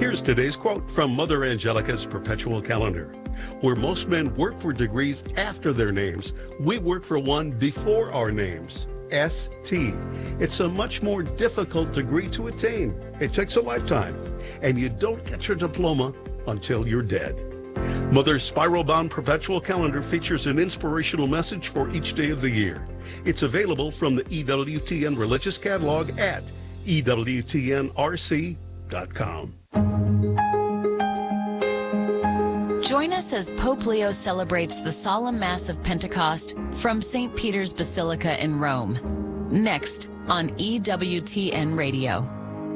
Here's today's quote from Mother Angelica's Perpetual Calendar. Where most men work for degrees after their names, we work for one before our names. ST. It's a much more difficult degree to attain. It takes a lifetime, and you don't get your diploma until you're dead. Mother's spiral-bound perpetual calendar features an inspirational message for each day of the year. It's available from the EWTN Religious Catalog at EWTNRC.com. Join us as Pope Leo celebrates the solemn Mass of Pentecost from St. Peter's Basilica in Rome. Next on EWTN Radio.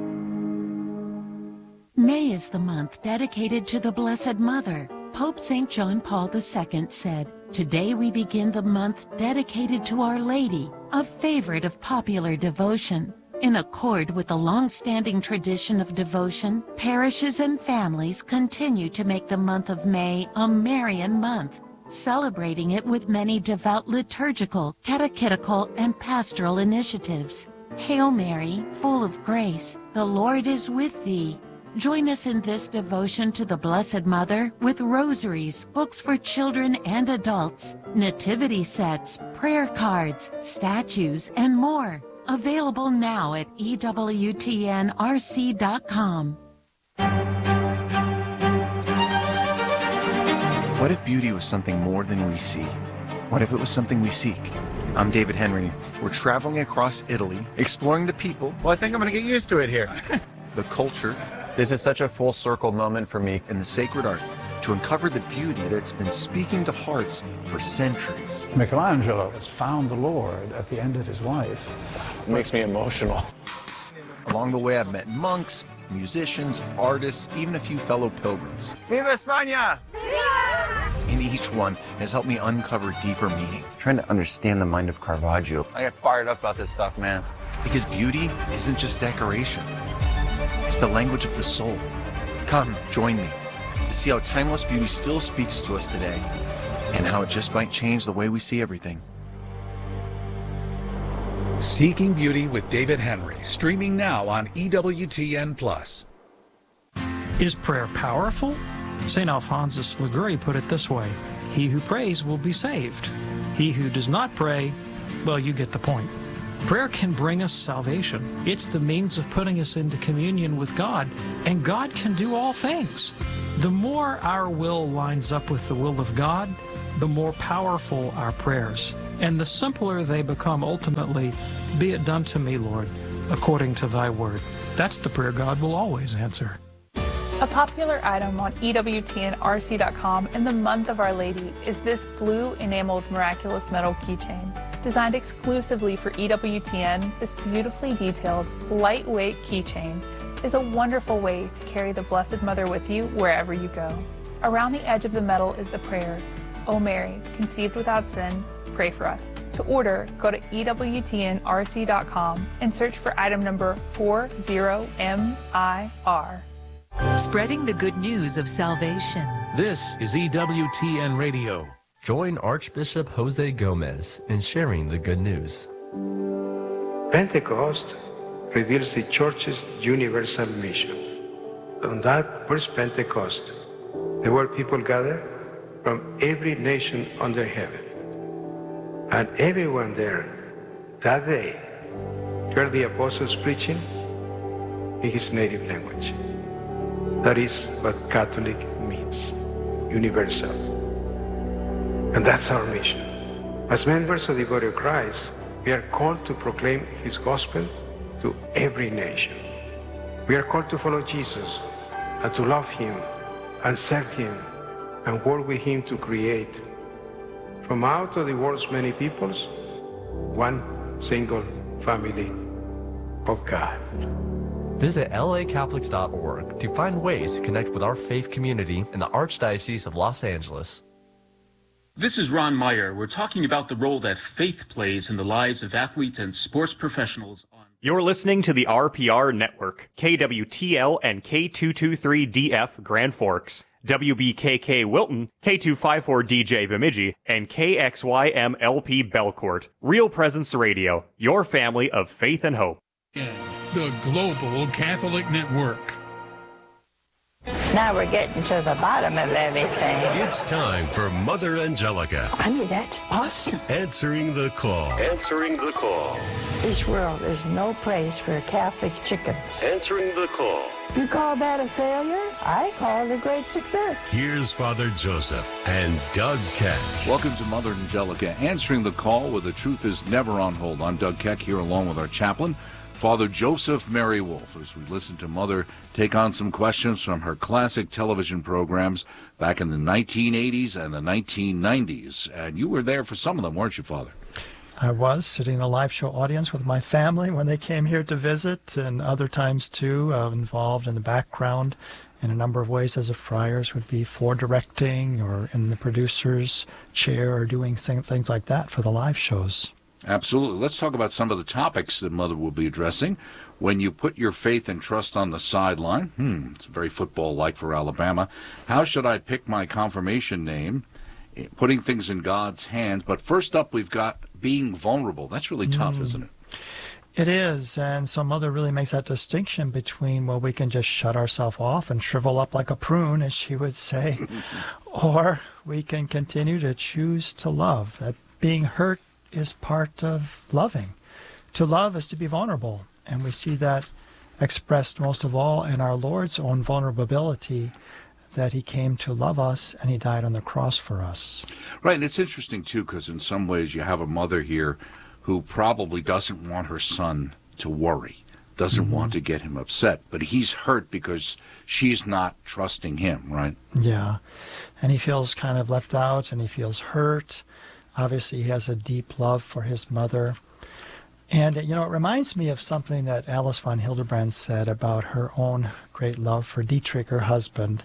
May is the month dedicated to the Blessed Mother. Pope St. John Paul II said, "Today we begin the month dedicated to Our Lady, a favorite of popular devotion." In accord with the long-standing tradition of devotion, parishes and families continue to make the month of May a Marian month, celebrating it with many devout liturgical, catechetical, and pastoral initiatives. Hail Mary, full of grace, the Lord is with thee. Join us in this devotion to the Blessed Mother with rosaries, books for children and adults, nativity sets, prayer cards, statues, and more. Available now at EWTNRC.com. What if beauty was something more than we see? What if it was something we seek? I'm David Henry. We're traveling across Italy, exploring the people. Well, I think I'm going to get used to it here. The culture. This is such a full circle moment for me. And the sacred art to uncover the beauty that's been speaking to hearts for centuries. Michelangelo has found the Lord at the end of his life. It makes me emotional. Along the way, I've met monks, musicians, artists, even a few fellow pilgrims. Viva España! And each one has helped me uncover deeper meaning. Trying to understand the mind of Caravaggio. I get fired up about this stuff, man. Because beauty isn't just decoration. It's the language of the soul. Come, join me to see how timeless beauty still speaks to us today and how it just might change the way we see everything. Seeking Beauty with David Henry, streaming now on EWTN+. Is prayer powerful? St. Alphonsus Liguori put it this way: he who prays will be saved. He who does not pray, well, you get the point. Prayer can bring us salvation. It's the means of putting us into communion with God, and God can do all things. The more our will lines up with the will of God, the more powerful our prayers, and the simpler they become ultimately. Be it done to me, Lord, according to thy word. That's the prayer God will always answer. A popular item on EWTNRC.com in the month of Our Lady is this blue enameled miraculous metal keychain. Designed exclusively for EWTN, this beautifully detailed, lightweight keychain is a wonderful way to carry the Blessed Mother with you wherever you go. Around the edge of the metal is the prayer, "O Mary, conceived without sin, pray for us." To order, go to EWTNRC.com and search for item number 40MIR. Spreading the good news of salvation. This is EWTN Radio. Join Archbishop Jose Gomez in sharing the good news. Pentecost reveals the Church's universal mission. On that first Pentecost, there were people gathered from every nation under heaven. And everyone there that day heard the apostles preaching in his native language. That is what Catholic means, universal. And that's our mission. As members of the body of Christ, we are called to proclaim his gospel to every nation. We are called to follow Jesus and to love him and serve him and work with him to create from out of the world's many peoples, one single family of God. Visit lacatholics.org to find ways to connect with our faith community in the Archdiocese of Los Angeles. This is Ron Meyer. We're talking about the role that faith plays in the lives of athletes and sports professionals. You're listening to the RPR Network, KWTL and K223DF Grand Forks, WBKK Wilton, K254DJ Bemidji, and KXYMLP Belcourt. Real Presence Radio, your family of faith and hope. The Global Catholic Network. Now we're getting to the bottom of everything. It's time for Mother Angelica. Honey, that's awesome. Answering the call. Answering the call. This world is no place for Catholic chickens. Answering the call. You call that a failure? I call it a great success. Here's Father Joseph and Doug Keck. Welcome to Mother Angelica, answering the call where the truth is never on hold. I'm Doug Keck here along with our chaplain, Father Joseph Mary Wolf, as we listen to Mother take on some questions from her classic television programs back in the 1980s and the 1990s. And you were there for some of them, weren't you, Father? I was sitting in the live show audience with my family when they came here to visit, and other times too, involved in the background in a number of ways as a friars, would be floor directing or in the producer's chair or doing things like that for the live shows. Absolutely. Let's talk about some of the topics that Mother will be addressing. When you put your faith and trust on the sideline, it's very football-like for Alabama. How should I pick my confirmation name? Putting things in God's hands. But first up, we've got being vulnerable. That's really tough, isn't it? It is, and so Mother really makes that distinction between, well, we can just shut ourselves off and shrivel up like a prune, as she would say, or we can continue to choose to love. That being hurt is part of loving. To love is to be vulnerable, and we see that expressed most of all in our Lord's own vulnerability, that he came to love us and he died on the cross for us. Right, and it's interesting too, because in some ways you have a mother here who probably doesn't want her son to worry, doesn't want to get him upset, but he's hurt because she's not trusting him, right? Yeah, and he feels kind of left out and he feels hurt. Obviously, he has a deep love for his mother. And, you know, it reminds me of something that Alice von Hildebrand said about her own great love for Dietrich, her husband,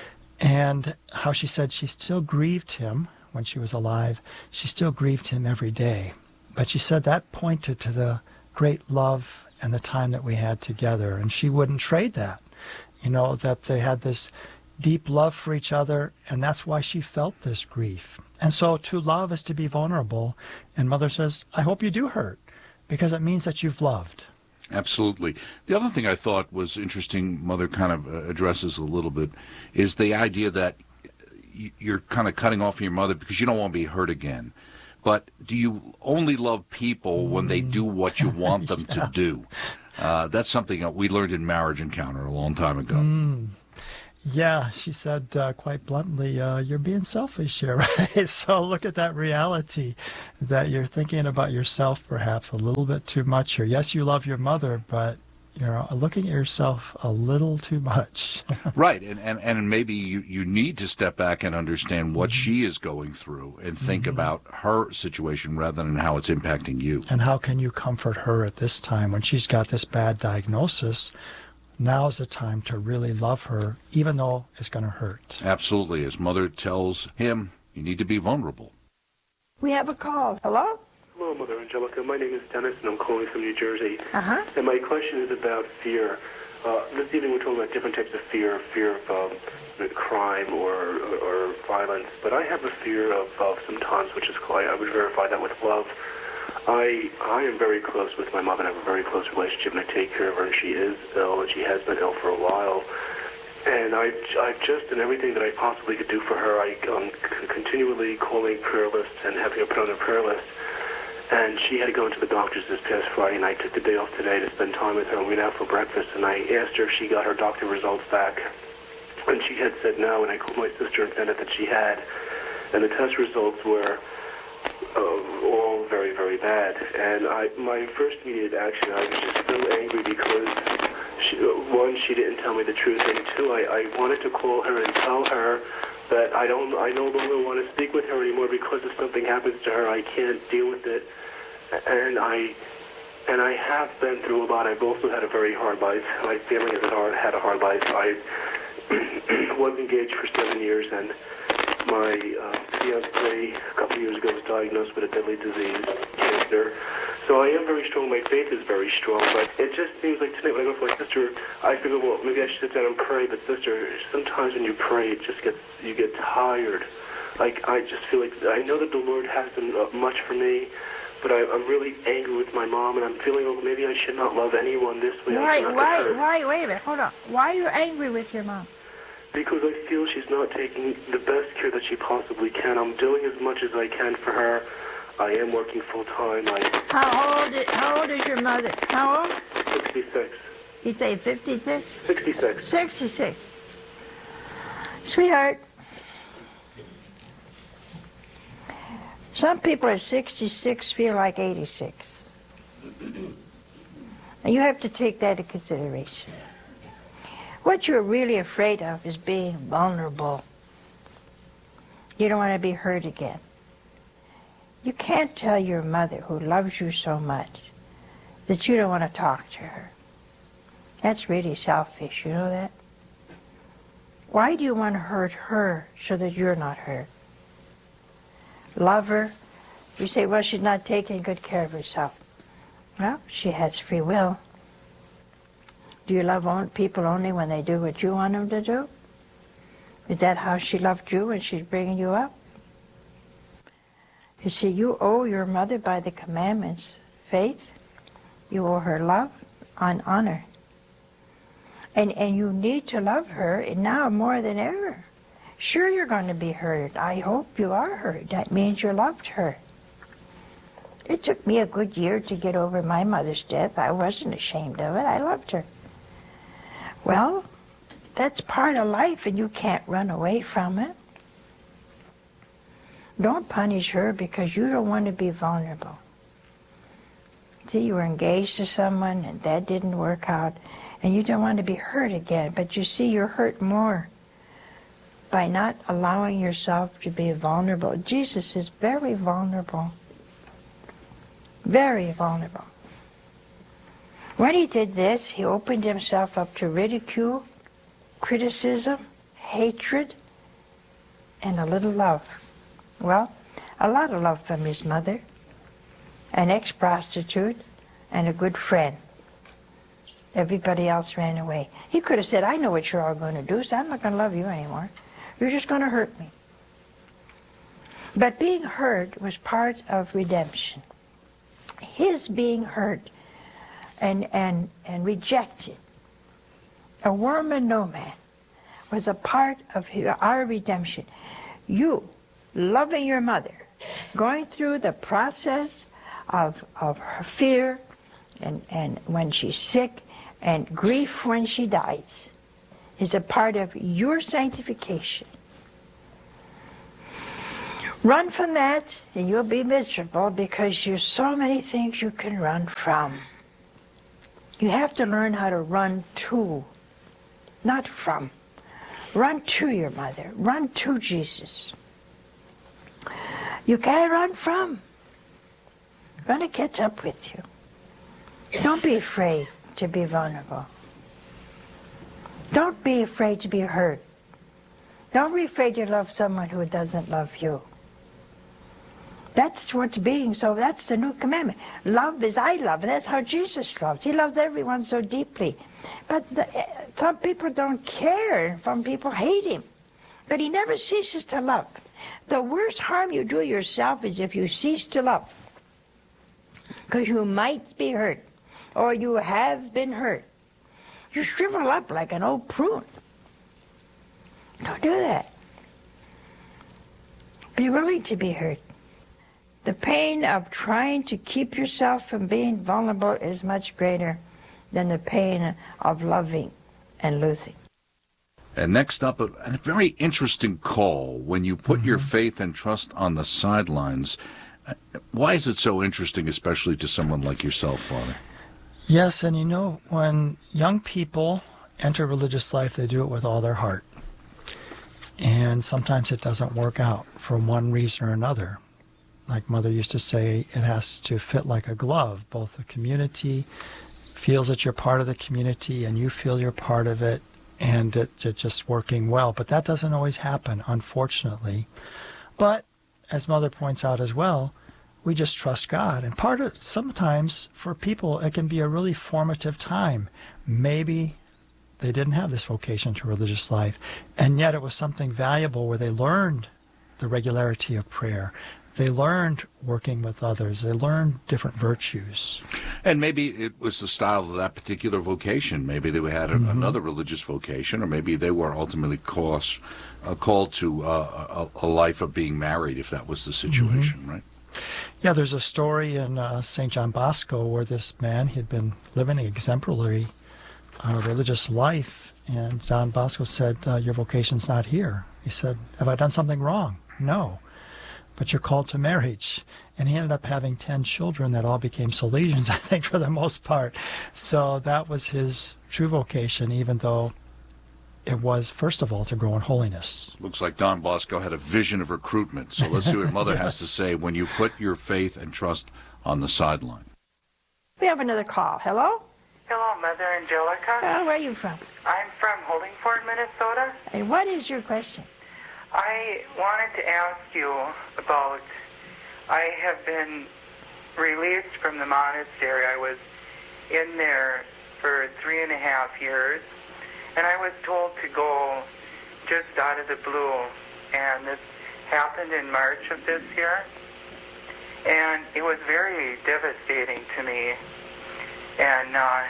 and how she said she still grieved him when she was alive. She still grieved him every day. But she said that pointed to the great love and the time that we had together, and she wouldn't trade that. You know, that they had this deep love for each other, and that's why she felt this grief. And so to love is to be vulnerable. And Mother says, I hope you do hurt, because it means that you've loved. Absolutely. The other thing I thought was interesting, Mother kind of addresses a little bit, is the idea that you're kind of cutting off your mother because you don't want to be hurt again. But do you only love people when they do what you want them to do? That's something that we learned in Marriage Encounter a long time ago. Yeah, she said quite bluntly, you're being selfish here, right? So look at that reality, that you're thinking about yourself perhaps a little bit too much here. Yes, you love your mother, but you're looking at yourself a little too much. Right, and maybe you need to step back and understand what she is going through and think about her situation rather than how it's impacting you. And how can you comfort her at this time when she's got this bad diagnosis? Now is the time to really love her, even though it's going to hurt. Absolutely. As Mother tells him, you need to be vulnerable. We have a call. Hello? Hello, Mother Angelica. My name is Dennis, and I'm calling from New Jersey. Uh-huh. And my question is about fear. This evening we're talking about different types of fear of crime or violence. But I have a fear of sometimes, which is I would verify that with love. I am very close with my mother and I have a very close relationship, and I take care of her, and she is ill, and she has been ill for a while. And I've just done everything that I possibly could do for her. I'm continually calling prayer lists and having her put on a prayer list. And she had to go into the doctor's this past Friday, and I took the day off today to spend time with her. We went out for breakfast, and I asked her if she got her doctor results back. And she had said no, and I called my sister and found out that she had. And the test results were all very, very bad. And my first immediate action, I was just so angry because, one, she didn't tell me the truth, and two, I wanted to call her and tell her that I no longer want to speak with her anymore because if something happens to her, I can't deal with it. And I have been through a lot. I've also had a very hard life. My family has had a hard life. I was engaged for 7 years, and my fiancé a couple of years ago was diagnosed with a deadly disease, cancer. So I am very strong. My faith is very strong. But it just seems like tonight when I go for my sister, I figure, well, maybe I should sit down and pray. But sister, sometimes when you pray, you get tired. Like I just feel like I know that the Lord hasn't much for me, but I'm really angry with my mom, and I'm feeling, well, maybe I should not love anyone this way. Why? Wait a minute. Hold on. Why are you angry with your mom? because I feel she's not taking the best care that she possibly can. I'm doing as much as I can for her. I am working full-time. How old is your mother? How old? 66. You say 56? 66. 66. Sweetheart, some people at 66 feel like 86. And you have to take that into consideration. What you're really afraid of is being vulnerable. You don't want to be hurt again. You can't tell your mother, who loves you so much, that you don't want to talk to her. That's really selfish, you know that? Why do you want to hurt her so that you're not hurt? Love her. You say, well, she's not taking good care of herself. Well, she has free will. Do you love people only when they do what you want them to do? Is that how she loved you when she's bringing you up? You see, you owe your mother by the commandments faith. You owe her love and honor. And you need to love her now more than ever. Sure, you're going to be hurt. I hope you are hurt. That means you loved her. It took me a good year to get over my mother's death. I wasn't ashamed of it. I loved her. Well, that's part of life, and you can't run away from it. Don't punish her because you don't want to be vulnerable. See, you were engaged to someone, and that didn't work out, and you don't want to be hurt again. But you see, you're hurt more by not allowing yourself to be vulnerable. Jesus is very vulnerable. Very vulnerable. When he did this, he opened himself up to ridicule, criticism, hatred, and a little love. Well, a lot of love from his mother, an ex-prostitute, and a good friend. Everybody else ran away. He could have said, I know what you're all going to do, so I'm not going to love you anymore. You're just going to hurt me. But being hurt was part of redemption. His being hurt and rejected, a worm and no man, was a part of our redemption. You, loving your mother, going through the process of her fear and when she's sick and grief when she dies, is a part of your sanctification. Run from that and you'll be miserable because there's so many things you can run from. You have to learn how to run to, not from. Run to your mother. Run to Jesus. You can't run from. I'm going to catch up with you. Don't be afraid to be vulnerable. Don't be afraid to be hurt. Don't be afraid to love someone who doesn't love you. That's what's being, so that's the new commandment. Love is I love. That's how Jesus loves. He loves everyone so deeply. But some people don't care. Some people hate him. But he never ceases to love. The worst harm you do yourself is if you cease to love. Because you might be hurt. Or you have been hurt. You shrivel up like an old prune. Don't do that. Be willing to be hurt. The pain of trying to keep yourself from being vulnerable is much greater than the pain of loving and losing. And next up, a very interesting call. When you put your faith and trust on the sidelines, why is it so interesting, especially to someone like yourself, Father? Yes, and you know, when young people enter religious life, they do it with all their heart. And sometimes it doesn't work out for one reason or another. Like Mother used to say, it has to fit like a glove. Both the community feels that you're part of the community and you feel you're part of it, and it's just working well. But that doesn't always happen, unfortunately. But, as Mother points out as well, we just trust God. And sometimes for people, it can be a really formative time. Maybe they didn't have this vocation to religious life, and yet it was something valuable where they learned the regularity of prayer. they learned working with others. They learned different virtues. And maybe it was the style of that particular vocation. Maybe they had another religious vocation, or maybe they were ultimately called to a life of being married, if that was the situation, right? Yeah, there's a story in St. John Bosco where this man, he'd been living an exemplary religious life, and John Bosco said, your vocation's not here. He said, have I done something wrong? No. But you're called to marriage. And he ended up having 10 children that all became Salesians, I think, for the most part. So that was his true vocation, even though it was, first of all, to grow in holiness. Looks like Don Bosco had a vision of recruitment. So let's see what Mother Yes. has to say when you put your faith and trust on the sideline. We have another call. Hello? Hello, Mother Angelica. Where are you from? I'm from Holdingford, Minnesota. And what is your question? I wanted to ask you about, I have been released from the monastery. I was in there for 3.5 years, and I was told to go just out of the blue, and this happened in March of this year, and it was very devastating to me, and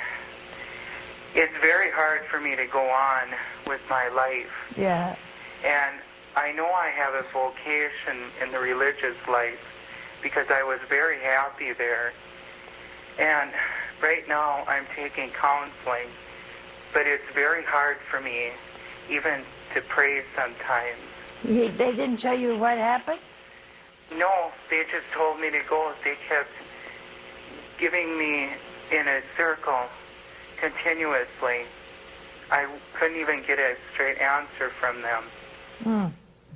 it's very hard for me to go on with my life. Yeah. And I know I have a vocation in the religious life because I was very happy there. And right now I'm taking counseling, but it's very hard for me even to pray sometimes. They didn't tell you what happened? No, they just told me to go. They kept giving me in a circle continuously. I couldn't even get a straight answer from them.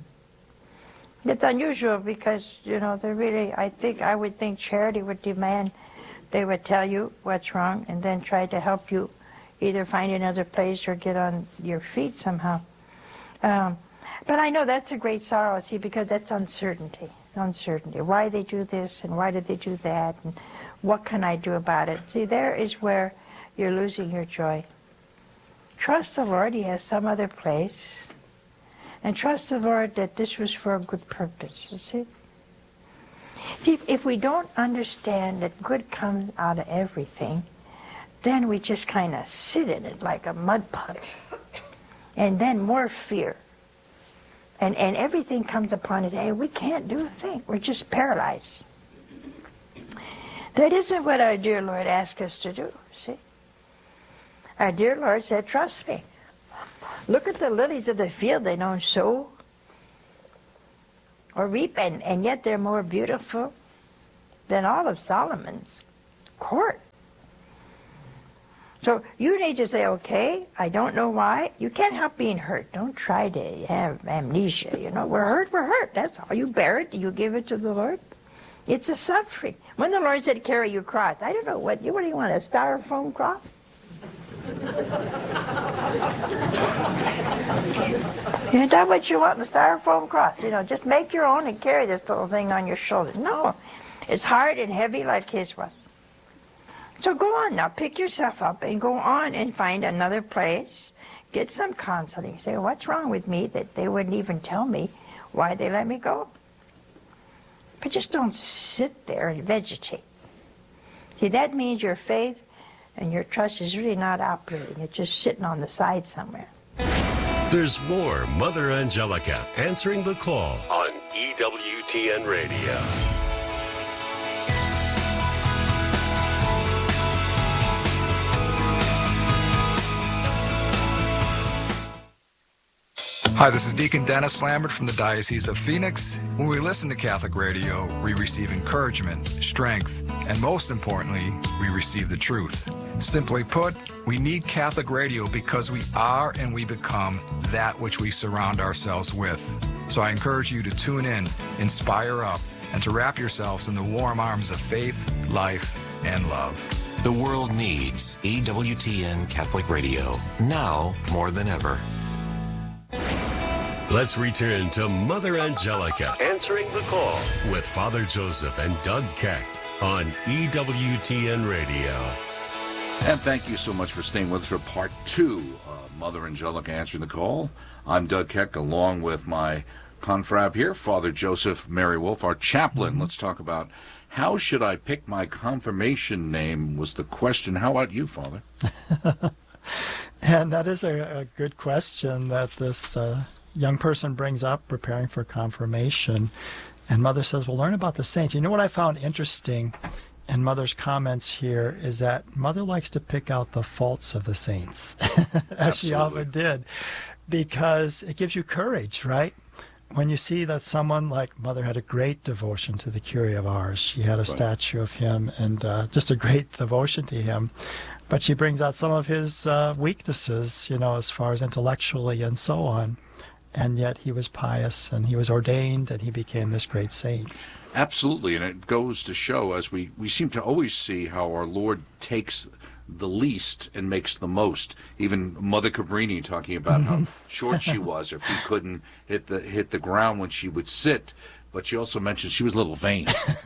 It's unusual because, you know, they're really, I would think charity would demand they would tell you what's wrong and then try to help you either find another place or get on your feet somehow. But I know that's a great sorrow, see, because that's uncertainty. Why they do this and why did they do that and what can I do about it? See, there is where you're losing your joy. Trust the Lord, He has some other place. And trust the Lord that this was for a good purpose, you see? See, if we don't understand that good comes out of everything, then we just kind of sit in it like a mud puddle. And then more fear. And everything comes upon us, hey, we can't do a thing. We're just paralyzed. That isn't what our dear Lord asked us to do, see? Our dear Lord said, trust me. Look at the lilies of the field. They don't sow or reap, and yet they're more beautiful than all of Solomon's court. So you need to say, okay, I don't know why. You can't help being hurt. Don't try to have amnesia. You know, we're hurt. That's all. You bear it. You give it to the Lord. It's a suffering. When the Lord said, carry your cross, I don't know, what do you want, a styrofoam cross? Is that what you want, a styrofoam cross? You know, just make your own and carry this little thing on your shoulder. No, it's hard and heavy like his was. So go on now, pick yourself up and go on and find another place. Get some counseling. Say, what's wrong with me that they wouldn't even tell me why they let me go? But just don't sit there and vegetate. See, that means your faith and your trust is really not operating. It's just sitting on the side somewhere. There's more Mother Angelica answering the call on EWTN Radio. Hi, this is Deacon Dennis Lambert from the Diocese of Phoenix. When we listen to Catholic radio, we receive encouragement, strength, and most importantly, we receive the truth. Simply put, we need Catholic radio because we are and we become that which we surround ourselves with. So I encourage you to tune in, inspire up, and to wrap yourselves in the warm arms of faith, life, and love. The world needs EWTN Catholic Radio, now more than ever. Let's return to Mother Angelica answering the call with Father Joseph and Doug Keck on EWTN Radio. And thank you so much for staying with us for part 2 of Mother Angelica answering the call. I'm Doug Keck, along with my Confrab here, Father Joseph Mary Wolf, our chaplain. Let's talk about how should I pick my confirmation name was the question. How about you, Father? And that is a good question that this young person brings up preparing for confirmation. And Mother says, well, learn about the saints. You know what I found interesting in Mother's comments here is that Mother likes to pick out the faults of the saints, as she often did, because it gives you courage, right? When you see that someone like Mother had a great devotion to the Curé of Ars. She had a statue of him and just a great devotion to him. But she brings out some of his weaknesses, you know, as far as intellectually and so on. And yet he was pious and he was ordained and he became this great saint. Absolutely, and it goes to show, as we seem to always see, how our Lord takes the least and makes the most. Even Mother Cabrini talking about how short she was, if he couldn't hit the ground when she would sit. But she also mentioned she was a little vain.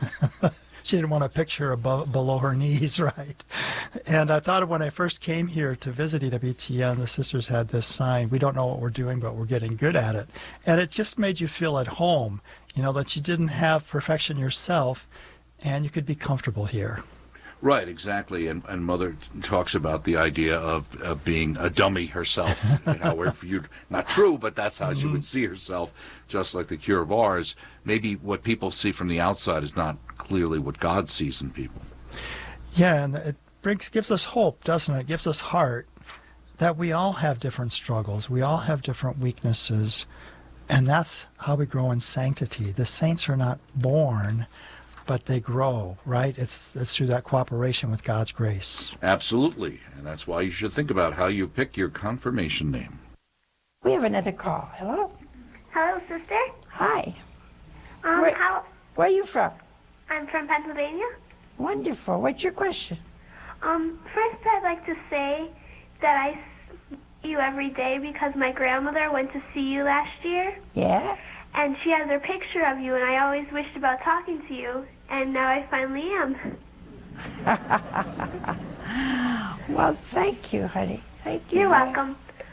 She didn't want a picture above, below her knees, right? And I thought when I first came here to visit EWTN, the sisters had this sign, we don't know what we're doing, but we're getting good at it. And it just made you feel at home, you know, that you didn't have perfection yourself and you could be comfortable here. Right, exactly. And Mother talks about the idea of being a dummy herself, however viewed, not true, but that's how she would see herself, just like the Curé of Ars. Maybe what people see from the outside is not clearly what God sees in people. Yeah, and it gives us hope, doesn't it? It gives us heart that we all have different struggles. We all have different weaknesses, and that's how we grow in sanctity. The saints are not born, but they grow, right? It's through that cooperation with God's grace. Absolutely, and that's why you should think about how you pick your confirmation name. We have another call. Hello? Hello, sister. Hi. Where are you from? I'm from Pennsylvania. Wonderful. What's your question? First I'd like to say that I see you every day because my grandmother went to see you last year. Yeah? And she has her picture of you, and I always wished about talking to you, and now I finally am. Well, thank you, honey. Thank you. You're welcome.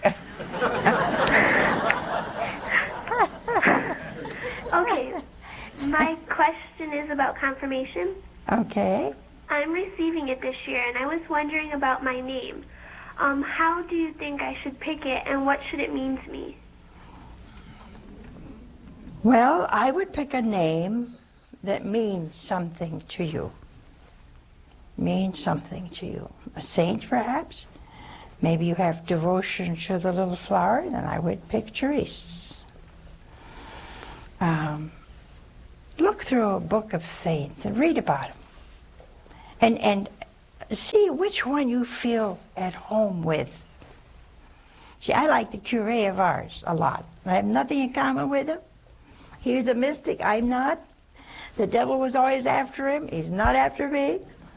Okay, my question is about confirmation. Okay. I'm receiving it this year, and I was wondering about my name. How do you think I should pick it, and what should it mean to me? Well, I would pick a name that means something to you. Means something to you. A saint, perhaps? Maybe you have devotion to the little flower, then I would pick Therese. Look through a book of saints and read about them. And see which one you feel at home with. See, I like the Curé of Ars a lot. I have nothing in common with him. He's a mystic, I'm not. The devil was always after him, he's not after me.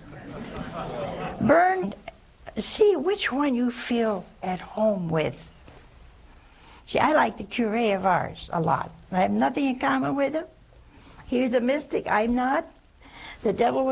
See which one you feel at home with. See, I like the Curé of Ars a lot. I have nothing in common with him. He's a mystic, I'm not. The devil was